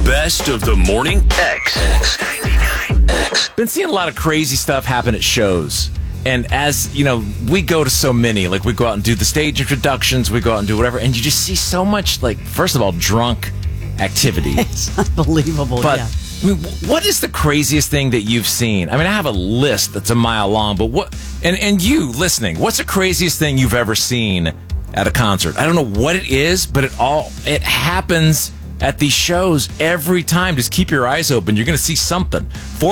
Best of the Morning X. Been seeing a lot of crazy stuff happen at shows. And as, you know, we go to so many, like we go out and do the stage introductions, we go out and do whatever, and you just see so much, like, first of all, drunk activity. It's unbelievable, But yeah. I mean, what is the craziest thing that you've seen? I mean, I have a list that's a mile long, but what, and you listening, what's the craziest thing you've ever seen at a concert? I don't know what it is, but it happens at these shows every time. Just keep your eyes open. You're going to see something.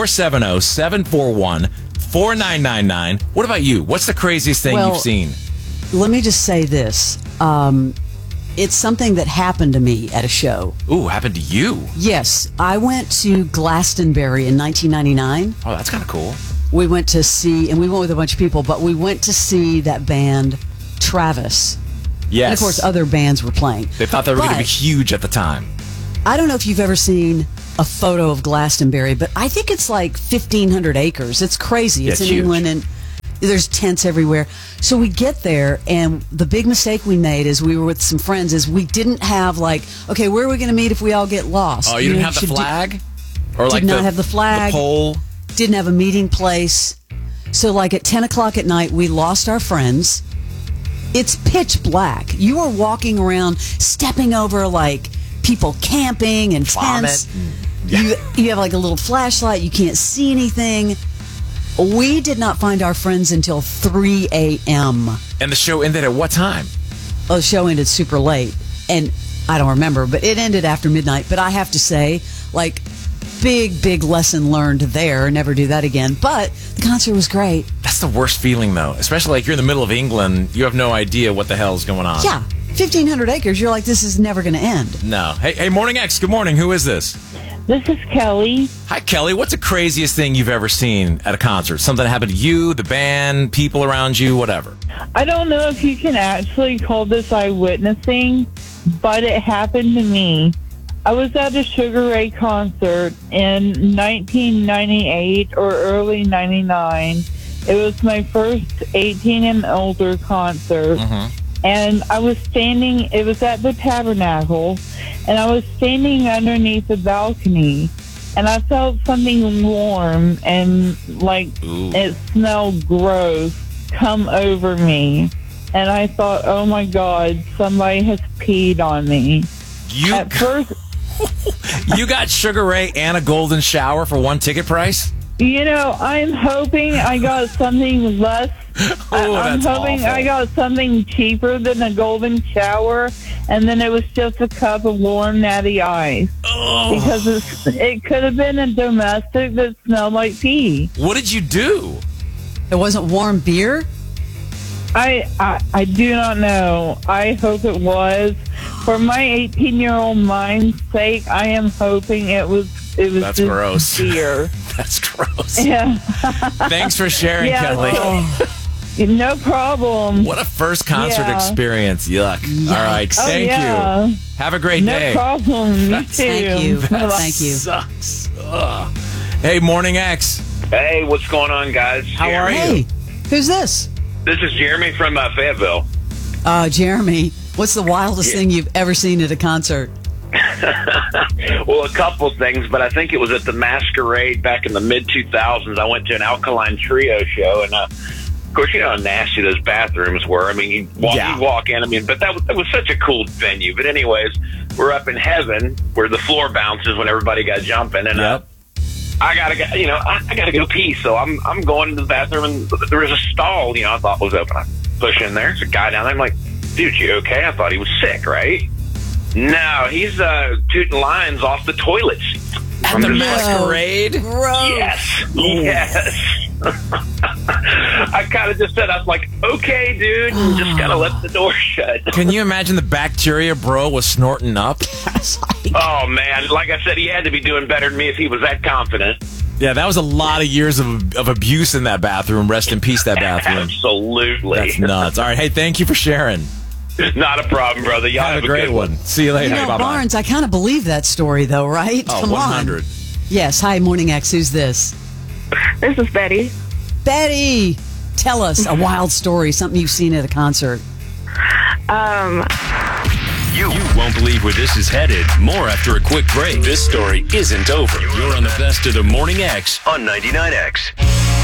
470-741-4999. What about you? What's the craziest thing you've seen? Let me just say this. It's something that happened to me at a show. Ooh, happened to you? Yes. I went to Glastonbury in 1999. Oh, that's kind of cool. We went to see, and we went with a bunch of people, but we went to see that band, Travis. Yes. And, of course, other bands were playing. They thought they were going to be But huge at the time. I don't know if you've ever seen a photo of Glastonbury, but I think it's like 1,500 acres. It's crazy. Yeah, it's it's in huge. England, and there's tents everywhere. So we get there, and the big mistake we made is we were with some friends is we didn't have, like, okay, where are we going to meet if we all get lost? Oh, you didn't know, have the should flag? Or like did not have the flag. The pole? didn't have a meeting place. So, like, at 10 o'clock at night, we lost our friends. It's pitch black. You are walking around, stepping over, like, people camping and tents. Yeah. You have, like, a little flashlight. You can't see anything. We did not find our friends until 3 a.m. And the show ended at what time? Oh, the show ended super late. And I don't remember, but it ended after midnight. But I have to say, like, big lesson learned there. Never do that again. But the concert was great. That's the worst feeling, though. Especially like you're in the middle of England. You have no idea what the hell's going on. Yeah. 1,500 acres. You're like, this is never going to end. No. Hey, Morning X. Good morning. Who is this? This is Kelly. Hi, Kelly. What's the craziest thing you've ever seen at a concert? Something that happened to you, the band, people around you, whatever. I don't know if you can actually call this eyewitnessing, but it happened to me. I was at a Sugar Ray concert in 1998 or early 99. It was my first 18 and older concert. And I was standing, it was at the Tabernacle, and I was standing underneath the balcony, and I felt something warm and like it smelled gross come over me. And I thought, oh my God, somebody has peed on me. At first, You got Sugar Ray and a golden shower for one ticket price? you know, I'm hoping I got something less. I'm that's hoping awful. I got something cheaper than a golden shower, and then it was just a cup of warm, natty ice. Because it could have been a domestic that smelled like pee. What did you do? It wasn't warm beer? I do not know. I hope it was. For my 18-year-old mind's sake, I am hoping it was That's just gross. beer. That's gross. Yeah. Thanks for sharing, Yeah. Kelly. No problem. What a first concert Yeah. experience. Yuck. All right. Oh, Thank yeah. you. Have a great No day. problem. Me too. Thank you. That Thank you. sucks. Ugh. Hey, Morning X. Hey, what's going on, guys? How are Hey, you? who's this? This is Jeremy from Fayetteville. Jeremy, what's the wildest thing you've ever seen at a concert? Well, a couple things, but I think it was at the Masquerade back in the mid-2000s. I went to an Alkaline Trio show, and of course, you know how nasty those bathrooms were. I mean, you walk in, but that was such a cool venue. But anyways, we're up in heaven where the floor bounces when everybody got jumping, and I gotta go pee. So I'm going to the bathroom, and there was a stall, I thought was open. I push in there. There's a guy down there. I'm like, dude, you okay? I thought he was sick, right? No, he's tooting lines off the toilet seat. At I'm the just like, Masquerade? Yes. I kind of just said, I was like, okay, dude, and just kind of let the door shut. Can you imagine the bacteria bro was snorting up? Oh, man. Like I said, he had to be doing better than me if he was that confident. Yeah, that was a lot of years of abuse in that bathroom. Rest in peace, that bathroom. Absolutely. That's nuts. All right. Hey, thank you for sharing. Not a problem, brother. Y'all Have a great good one. See you later. You know, Bye-bye. Barnes, I kind of believe that story, though, right? Oh, Come 100. on. Yes. Hi, Morning X. Who's this? This is Betty. Betty, tell us a wild story, something you've seen at a concert. You won't believe where this is headed. More after a quick break. This story isn't over. You're on the best of the Morning X on 99X.